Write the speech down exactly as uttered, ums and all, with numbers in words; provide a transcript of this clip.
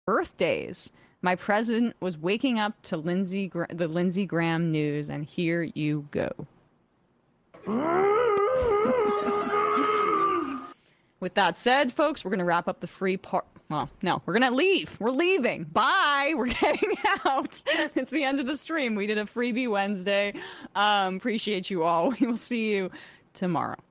Birthdays. My present was waking up to Lindsey Gra- the Lindsey Graham news, and here you go. With that said, folks, we're going to wrap up the free part. Well, no, we're going to leave. We're leaving. Bye. We're getting out. It's the end of the stream. We did a freebie Wednesday. Um, appreciate you all. We will see you tomorrow.